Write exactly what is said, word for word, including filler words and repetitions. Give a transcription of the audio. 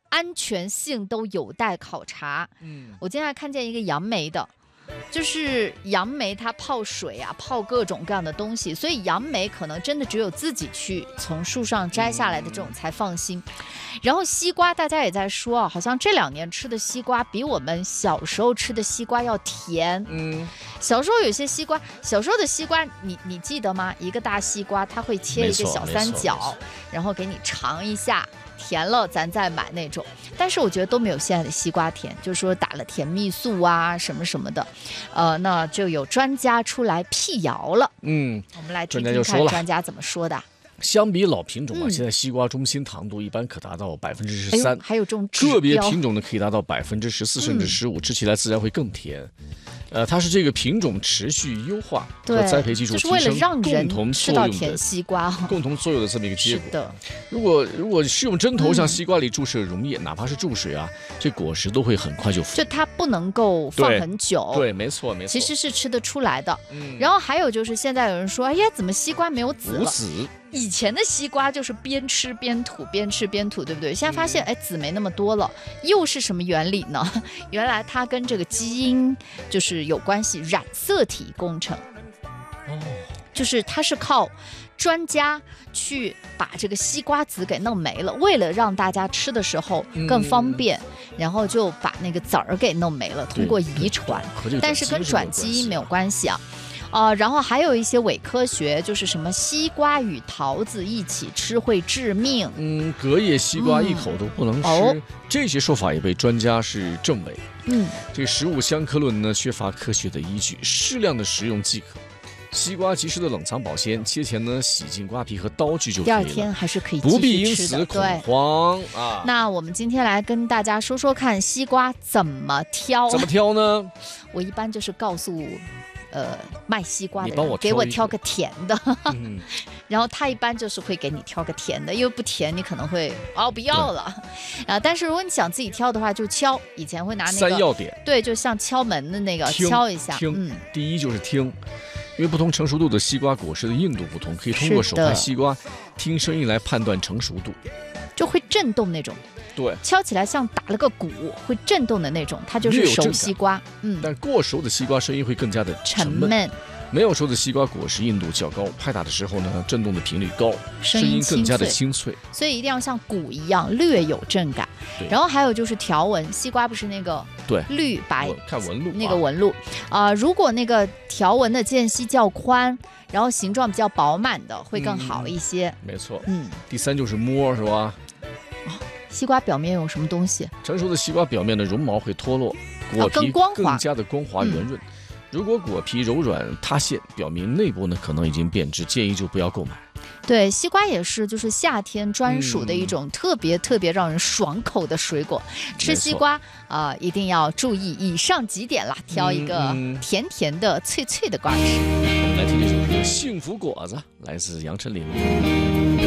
安全性都有待考察。嗯，我今天还看见一个杨梅的。就是杨梅它泡水啊，泡各种各样的东西，所以杨梅可能真的只有自己去从树上摘下来的这种才放心。然后西瓜大家也在说啊，好像这两年吃的西瓜比我们小时候吃的西瓜要甜。嗯，小时候有些西瓜，小时候的西瓜你你记得吗？一个大西瓜它会切一个小三角，然后给你尝一下。甜了咱再买那种，但是我觉得都没有现在的西瓜甜，就是说打了甜蜜素啊什么什么的，呃，那就有专家出来辟谣了。嗯，我们来听听看专家怎么说的。 相比老品种啊，嗯、现在西瓜中心糖度一般可达到百分之十三， 还有这种个别品种呢可以达到百分之十四甚至十五，吃起来自然会更甜。呃，它是这个品种持续优化和栽培技术提升， 就是为了让人吃到甜西瓜， 共同作用的这么一个结果。 是的， 如果如果是用针头向西瓜里注射溶液，嗯、哪怕是注水啊，这果实都会很快就腐。 就它不能够放很久。 对，对没错没错， 其实是吃得出来的。嗯、然后还有就是现在有人说，哎呀，怎么西瓜没有籽了？ 无籽。 以前的西瓜就是边吃边吐，边吃边吐，对不对？现在发现，哎，籽没那么多了，又是什么原理呢？原来它跟这个基因就是有关系，染色体工程。哦，就是它是靠专家去把这个西瓜籽给弄没了，为了让大家吃的时候更方便，嗯、然后就把那个籽儿给弄没了，通过遗传，但是跟转基因没有关系啊。呃，然后还有一些伪科学，就是什么西瓜与桃子一起吃会致命， 嗯，隔夜西瓜一口都不能吃，嗯哦、这些说法也被专家是证伪。嗯，这个食物相克论呢缺乏科学的依据，适量的食用即可。西瓜及时的冷藏保鲜，切前呢洗净瓜皮和刀具就可以了。 第二天还是可以继续吃的， 不必因此恐慌啊。 那我们今天来跟大家说说看，西瓜怎么挑？ 怎么挑呢？ 我一般就是告诉。呃，卖西瓜的人我给我挑个甜的，嗯、然后他一般就是会给你挑个甜的，因为不甜你可能会哦不要了啊。但是如果你想自己挑的话，就敲。以前会拿那个三要点， 对，就像敲门的那个敲一下。 听，嗯、第一就是听，因为不同成熟度的西瓜果实的硬度不同，可以通过手拍西瓜听声音来判断成熟度， 就会震动那种。 对， 敲起来像打了个鼓，会震动的那种，它就是熟西瓜。 嗯，但过熟的西瓜声音会更加的沉闷。沉闷没有熟的西瓜果实硬度较高，拍打的时候呢，震动的频率高，声音更加的清脆。 所以一定要像鼓一样，略有震感。然后还有就是条纹，西瓜不是那个对绿白看纹路那个纹路啊、呃，如果那个条纹的间隙较宽，然后形状比较饱满的，会更好一些。 嗯、没错，嗯。第三就是摸，是吧？ 西瓜表面有什么东西？ 成熟的西瓜表面的绒毛会脱落，果皮更加的光滑圆润。嗯、如果果皮柔软塌陷，表明内部呢可能已经变质，建议就不要购买。 对，西瓜也是，就是夏天专属的一种特别特别让人爽口的水果。嗯、吃西瓜啊、呃，一定要注意以上几点啦，挑一个甜甜的、脆脆的瓜吃。 我们来听这首歌《幸福果子》，来自杨丞琳。